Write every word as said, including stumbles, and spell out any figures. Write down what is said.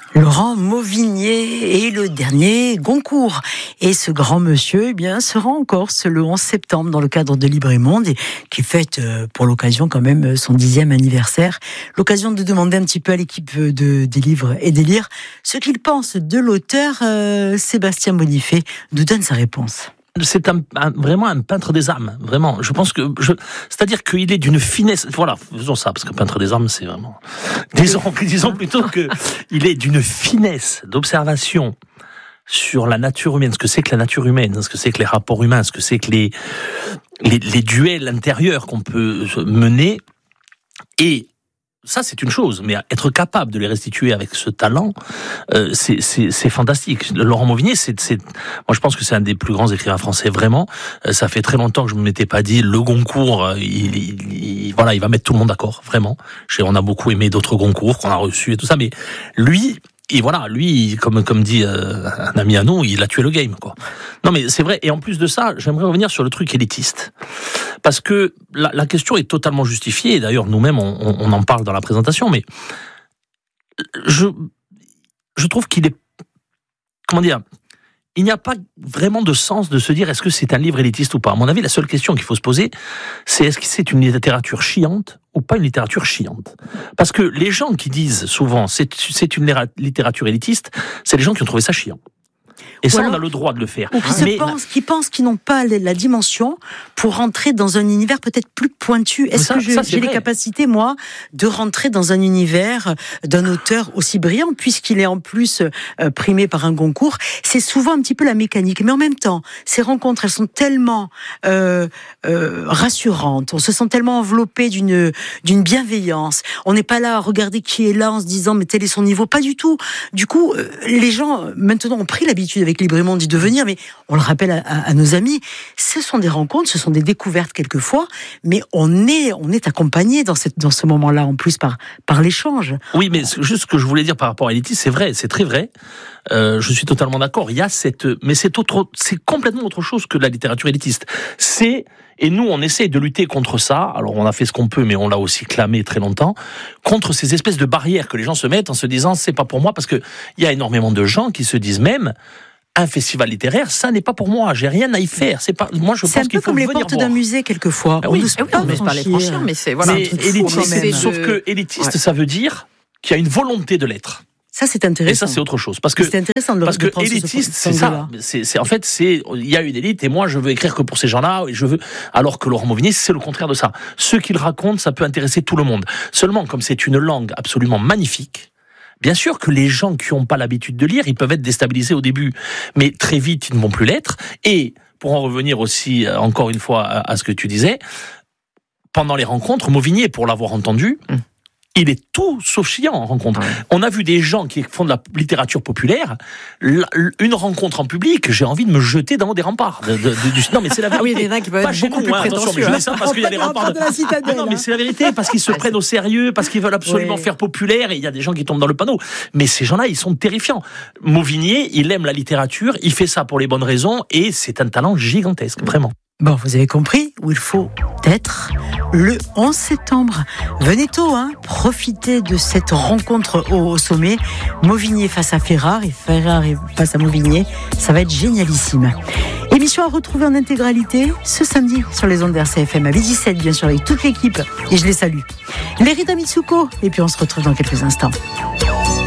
Laurent Mauvigné est le dernier Goncourt. Et ce grand monsieur, eh bien, sera en Corse le onze septembre dans le cadre de Libre et Monde, et qui fête pour l'occasion quand même son dixième anniversaire. L'occasion de demander un petit peu à l'équipe de, des livres et des lire ce qu'il pense de l'auteur. euh, Sébastien Bonifay nous donne sa réponse. C'est un, un, vraiment un peintre des âmes, vraiment. Je pense que, je, c'est-à-dire qu'il est d'une finesse. Voilà, faisons ça, parce que peintre des âmes, c'est vraiment. Disons, disons plutôt que il est d'une finesse d'observation sur la nature humaine, ce que c'est que la nature humaine, ce que c'est que les rapports humains, ce que c'est que les les, les duels intérieurs qu'on peut mener. Et ça, c'est une chose, mais être capable de les restituer avec ce talent, euh, c'est, c'est, c'est fantastique. Laurent Mauvigné, c'est, c'est, moi, je pense que c'est un des plus grands écrivains français, vraiment. Euh, ça fait très longtemps que je ne m'étais pas dit, le Goncourt, il, il, il, voilà, il va mettre tout le monde d'accord, vraiment. On a beaucoup aimé d'autres Goncourt qu'on a reçus et tout ça, mais lui, et voilà, lui, comme, comme dit euh, un ami à nous, il a tué le game, quoi. Non, mais c'est vrai. Et en plus de ça, j'aimerais revenir sur le truc élitiste. Parce que la, la question est totalement justifiée, et d'ailleurs nous-mêmes on, on en parle dans la présentation, mais je, je trouve qu'il est, comment dire, il n'y a pas vraiment de sens de se dire est-ce que c'est un livre élitiste ou pas. À mon avis, la seule question qu'il faut se poser, c'est est-ce que c'est une littérature chiante ou pas une littérature chiante. Parce que les gens qui disent souvent c'est, c'est une littérature élitiste, c'est les gens qui ont trouvé ça chiant. Et ça, on a le droit de le faire. Ou qui, mais pensent, qui pensent qu'ils n'ont pas la dimension pour rentrer dans un univers peut-être plus pointu. Est-ce ça, que je, ça, j'ai vrai. les capacités, moi, de rentrer dans un univers d'un auteur aussi brillant, puisqu'il est en plus euh, primé par un Goncourt? C'est souvent un petit peu la mécanique. Mais en même temps, ces rencontres, elles sont tellement euh, euh, rassurantes. On se sent tellement enveloppé d'une, d'une bienveillance. On n'est pas là à regarder qui est là en se disant mais tel est son niveau. Pas du tout. Du coup, euh, les gens, maintenant, ont pris l'habitude avec Libre et Monde d'y devenir, mais on le rappelle à, à, à nos amis, ce sont des rencontres, ce sont des découvertes quelquefois, mais on est, on est accompagné dans, cette, dans ce moment-là, en plus, par, par l'échange. Oui, mais juste ce que je voulais dire par rapport à l'éthique, c'est vrai, c'est très vrai. Euh, je suis totalement d'accord. Il y a cette, mais c'est autre, c'est complètement autre chose que la littérature élitiste. C'est, et nous, on essaie de lutter contre ça. Alors, on a fait ce qu'on peut, mais on l'a aussi clamé très longtemps, contre ces espèces de barrières que les gens se mettent en se disant, c'est pas pour moi, parce que il y a énormément de gens qui se disent même, un festival littéraire, ça n'est pas pour moi. J'ai rien à y faire. C'est pas. Moi, je c'est pense qu'il faut venir voir. C'est un peu comme les portes d'un musée quelquefois. Ah oui, on oui, pas, mais pas les franchir, mais c'est voilà. Mais élitiste, sauf que élitiste, ouais. Ça veut dire qu'il y a une volonté de l'être. Ça, c'est intéressant. Et ça, c'est autre chose. Parce que, c'est intéressant de le parce que élitiste, c'est ça. C'est, c'est, en fait, c'est, il y a une élite et moi, je veux écrire que pour ces gens-là et je veux, alors que Laurent Mauvigné, c'est le contraire de ça. Ce qu'il raconte, ça peut intéresser tout le monde. Seulement, comme c'est une langue absolument magnifique, bien sûr que les gens qui n'ont pas l'habitude de lire, ils peuvent être déstabilisés au début, mais très vite, ils ne vont plus l'être. Et pour en revenir aussi, encore une fois, à ce que tu disais, pendant les rencontres, Mauvigné, pour l'avoir entendu, mmh. il est tout sauf chiant en rencontre. Ouais. On a vu des gens qui font de la littérature populaire, une rencontre en public, j'ai envie de me jeter dans des remparts. De, de, de, du... Non, mais c'est la vérité. Ah oui, il y en a qui peuvent être beaucoup plus prétentieux. Je dis ça parce qu'il y a des remparts de la citadelle. Ah non, mais c'est la vérité, parce qu'ils se prennent au sérieux, parce qu'ils veulent absolument oui. faire populaire, et il y a des gens qui tombent dans le panneau. Mais ces gens-là, ils sont terrifiants. Mauvigné, il aime la littérature, il fait ça pour les bonnes raisons, et c'est un talent gigantesque, vraiment. Bon, vous avez compris où il faut être le onze septembre. Venez tôt, hein, profitez de cette rencontre au, au sommet. Mauvigné face à Ferrare et Ferrare face à Mauvigné. Ça va être génialissime. Émission à retrouver en intégralité ce samedi sur les ondes d'R C F M à dix-sept, bien sûr, avec toute l'équipe. Et je les salue. Les Rita Mitsuko. Et puis on se retrouve dans quelques instants.